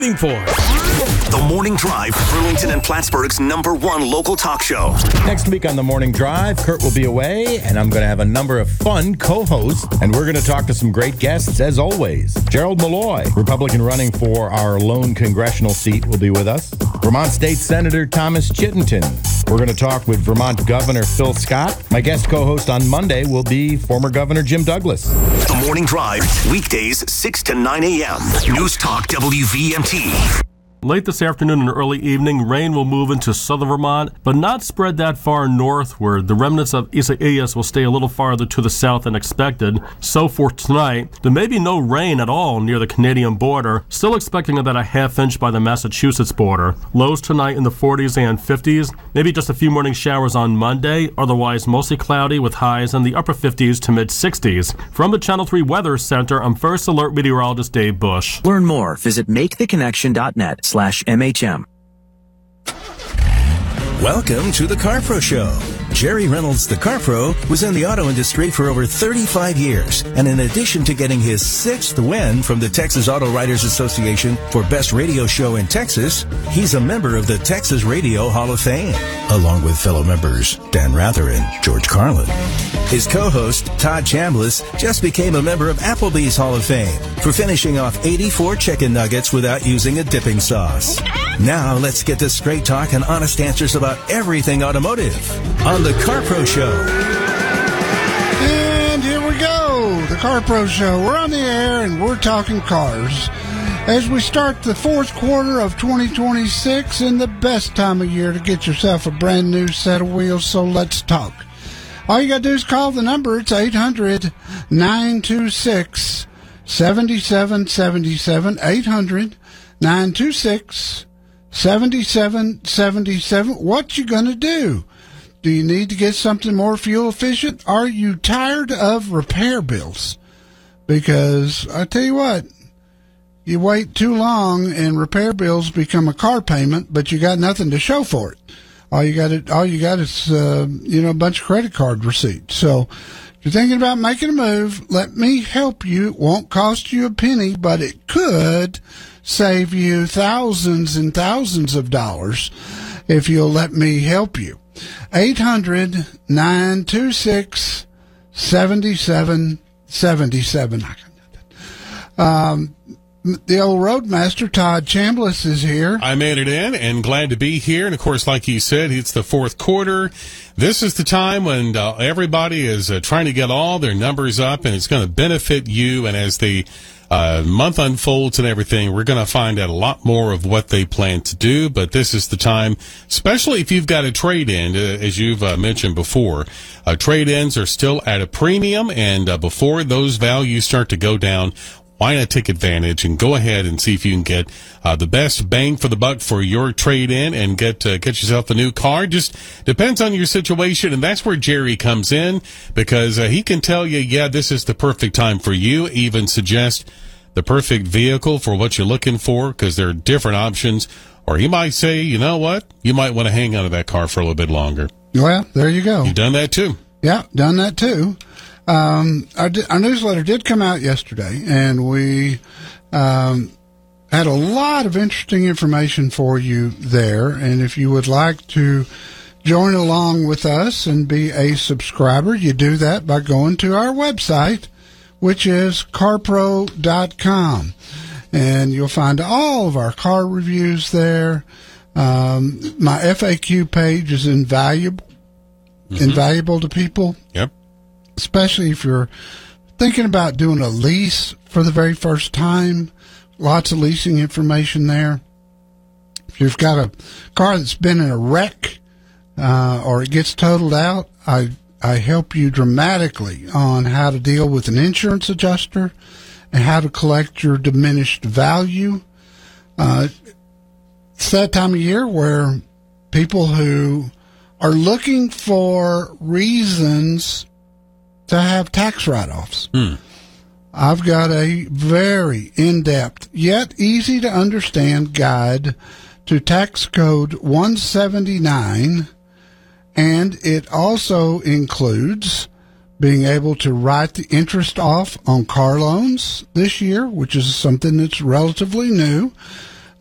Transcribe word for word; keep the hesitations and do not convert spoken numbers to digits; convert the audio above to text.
for. The Morning Drive, Burlington and Plattsburgh's number one local talk show. Next week on The Morning Drive, Kurt will be away, and I'm going to have a number of fun co-hosts, and we're going to talk to some great guests, as always. Gerald Malloy, Republican running for our lone congressional seat, will be with us. Vermont State Senator Thomas Chittenton. We're going to talk with Vermont Governor Phil Scott. My guest co-host on Monday will be former Governor Jim Douglas. The Morning Drive, weekdays six to nine a.m. News Talk W V M T. Late this afternoon and early evening, rain will move into southern Vermont, but not spread that far northward. The remnants of Isaias will stay a little farther to the south than expected. So for tonight, there may be no rain at all near the Canadian border. Still expecting about a half inch by the Massachusetts border. Lows tonight in the forties and fifties. Maybe just a few morning showers on Monday. Otherwise, mostly cloudy with highs in the upper fifties to mid sixties. From the Channel three Weather Center, I'm First Alert Meteorologist Dave Bush. Learn more. Visit make the connection dot net slash M H M. Welcome to the CarPro Show. Jerry Reynolds, the CarPro, was in the auto industry for over thirty-five years. And in addition to getting his sixth win from the Texas Auto Writers Association for Best Radio Show in Texas, he's a member of the Texas Radio Hall of Fame, along with fellow members Dan Rather and George Carlin. His co-host, Todd Chambliss, just became a member of Applebee's Hall of Fame for finishing off eighty-four chicken nuggets without using a dipping sauce. Now, let's get to straight talk and honest answers about everything automotive on the CarPro Show. And here we go, the CarPro Show. We're on the air and we're talking cars as we start the fourth quarter of twenty twenty-six and the best time of year to get yourself a brand new set of wheels. So let's talk. All you got to do is call the number. It's eight hundred, nine two six, seven seven seven seven, eight hundred, nine two six, seven seven seven seven. What you going to do? Do you need to get something more fuel efficient? Are you tired of repair bills? Because I tell you what, you wait too long and repair bills become a car payment, but you got nothing to show for it. All you got to, all you got is, uh, you know, a bunch of credit card receipts. So if you're thinking about making a move, let me help you. It won't cost you a penny, but it could save you thousands and thousands of dollars if you'll let me help you. eight hundred, nine two six, seven seven seven seven. Um, the old Roadmaster, Todd Chambliss, is here. I made it in and glad to be here. And, of course, like you said, it's the fourth quarter. This is the time when uh, everybody is uh, trying to get all their numbers up, and it's going to benefit you. And as the uh, month unfolds and everything, we're going to find out a lot more of what they plan to do. But this is the time, especially if you've got a trade-in, uh, as you've uh, mentioned before. Uh, trade-ins are still at a premium, and uh, before those values start to go down, why not take advantage and go ahead and see if you can get uh, the best bang for the buck for your trade-in and get uh, get yourself a new car. Just depends on your situation, and that's where Jerry comes in, because uh, he can tell you, yeah, this is the perfect time for you, even suggest the perfect vehicle for what you're looking for, because there are different options. Or he might say, you know what, you might want to hang on to that car for a little bit longer. Well, there you go. You've done that too. Yeah, done that too. Um, our, our newsletter did come out yesterday, and we um, had a lot of interesting information for you there. And if you would like to join along with us and be a subscriber, you do that by going to our website, which is carpro dot com. And you'll find all of our car reviews there. Um, my F A Q page is invaluable, mm-hmm. invaluable to people. Yep. Especially if you're thinking about doing a lease for the very first time. Lots of leasing information there. If you've got a car that's been in a wreck uh, or it gets totaled out, I I help you dramatically on how to deal with an insurance adjuster and how to collect your diminished value. Uh, it's that time of year where people who are looking for reasons to have tax write-offs. Mm. I've got a very in-depth, yet easy-to-understand guide to tax code one seventy-nine, and it also includes being able to write the interest off on car loans this year, which is something that's relatively new.